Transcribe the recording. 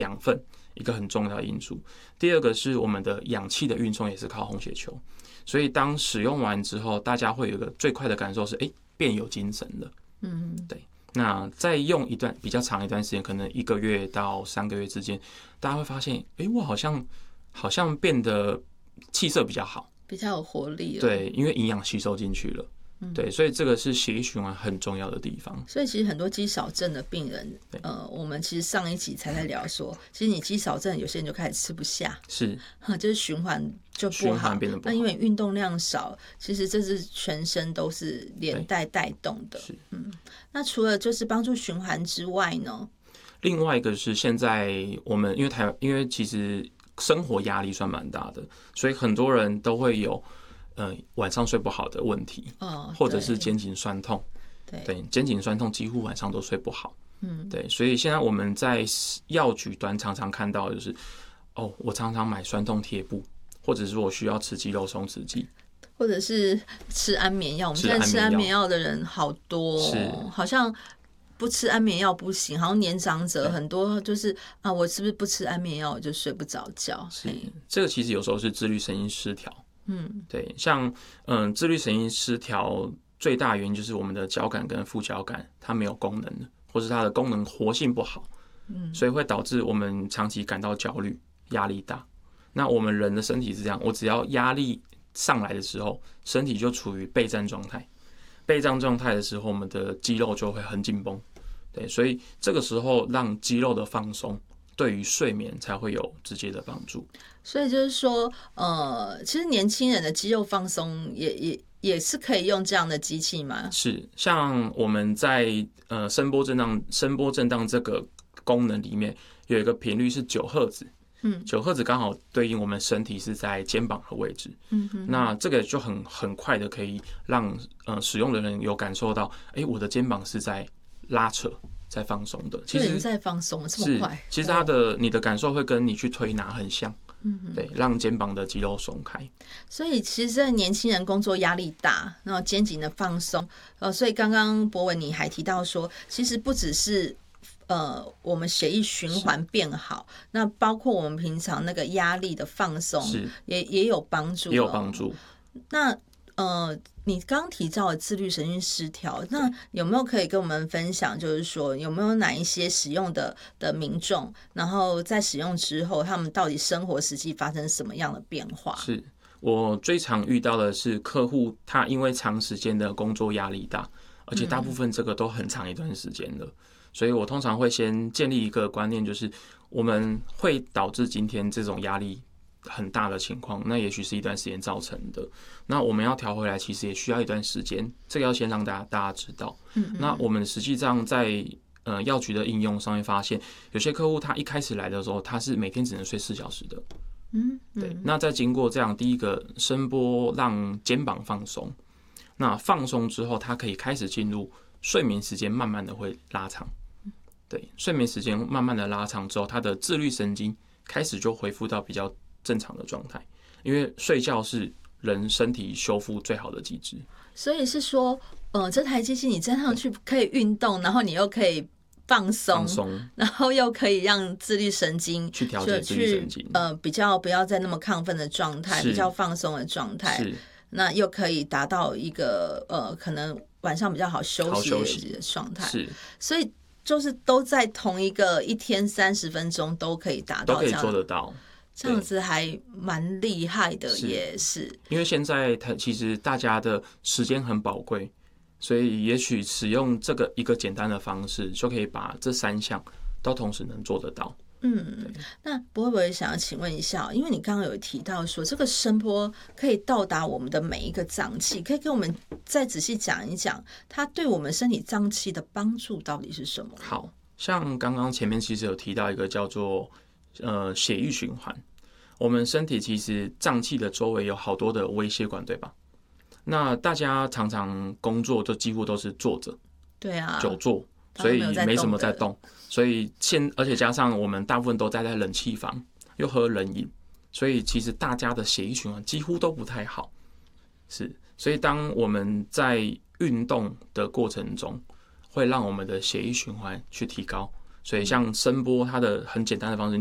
养分一个很重要的因素。第二个是我们的氧气的运送也是靠红血球，所以当使用完之后，大家会有一个最快的感受是，变有精神了。对。那再用一段比较长一段时间，可能1个月到3个月之间，大家会发现，我好像变得气色比较好， 比较有活力了。 对，因为营养吸收进去了。对，所以这个是血液循环很重要的地方。 所以其实很多肌少症的病人，我们其实上一集才在聊说，其实你肌少症有些人就开始吃不下， 是， 就是循环就不好， 循环变得不好。 那因为运动量少，其实这是全身都是连带带动的。 是， 那除了就是帮助循环之外呢？ 另外一个是现在我们因为其实生活压力算蛮大的，所以很多人都会有晚上睡不好的问题，或者是肩颈酸痛。对，肩颈酸痛几乎晚上都睡不好。对，所以现在我们在药局端常常看到的就是，我常常买酸痛贴布，或者是我需要吃肌肉松弛剂， 或者是吃安眠药。我们现在吃安眠药的人好多，好像不吃安眠药不行，好像年长者很多就是我是不是不吃安眠药我就睡不着觉？ 是，这个其实有时候是自律神经失调。对，像自律神经失调最大原因就是我们的交感跟副交感它没有功能了，或是它的功能活性不好，所以会导致我们长期感到焦虑、压力大。那我们人的身体是这样，我只要压力上来的时候，身体就处于备战状态。备战状态的时候，我们的肌肉就会很紧绷。对，所以这个时候让肌肉的放松，对于睡眠才会有直接的帮助。 所以就是说，其实年轻人的肌肉放松也是可以用这样的机器吗？ 是，像我们在声波震荡这个功能里面有一个频率是9赫兹，9赫兹刚好对应我们身体是在肩膀的位置。那这个就很快的可以让使用的人有感受到，我的肩膀是在拉扯。在放松的， 其实在放松，这么快。 其实你的感受会跟你去推拿很像，对，让肩膀的肌肉松开。 所以其实年轻人工作压力大，然后肩颈的放松，所以刚刚博文你还提到说，其实不只是我们血液循环变好，那包括我们平常那个压力的放松，也有帮助， 也有帮助。 那你刚提到的自律神经失调，那有没有可以跟我们分享，就是说有没有哪一些使用的民众，然后在使用之后，他们到底生活实际发生什么样的变化？ 是我最常遇到的是客户，他因为长时间的工作压力大，而且大部分这个都很长一段时间了，所以我通常会先建立一个观念，就是我们会导致今天这种压力很大的情况，那也许是一段时间造成的。那我们要调回来，其实也需要一段时间，这个要先让大家知道。那我们实际上在药局的应用上面发现，有些客户他一开始来的时候，他是每天只能睡4小时的。对。那在经过这样第一个声波让肩膀放松，那放松之后，他可以开始进入睡眠时间，慢慢的会拉长。对，睡眠时间慢慢的拉长之后，他的自律神经开始就恢复到比较正常的状态，因为睡觉是人身体修复最好的机制。 所以是说，这台机器你站上去可以运动，然后你又可以放松，然后又可以让自律神经去调节自律神经， 比较不要在那么亢奋的状态，比较放松的状态，那又可以达到一个可能晚上比较好休息的状态。是，所以就是都在同一个一天30分钟都可以达到， 都可以做得到。 这样子还蛮厉害的，也是因为现在其实大家的时间很宝贵，所以也许使用这个一个简单的方式，就可以把这3项都同时能做得到。 那博伟也想要请问一下，因为你刚刚有提到说这个声波可以到达我们的每一个脏器，可以跟我们再仔细讲一讲，它对我们身体脏器的帮助到底是什么？ 好像刚刚前面其实有提到一个叫做血液循环。我们身体其实脏器的周围有好多的微血管，对吧？那大家常常工作就几乎都是坐着， 对啊， 久坐，所以没什么在动。所以而且加上我们大部分都待在冷气房，又喝冷饮，所以其实大家的血液循环几乎都不太好。是，所以当我们在运动的过程中，会让我们的血液循环去提高。 所以像声波，它的很简单的方式。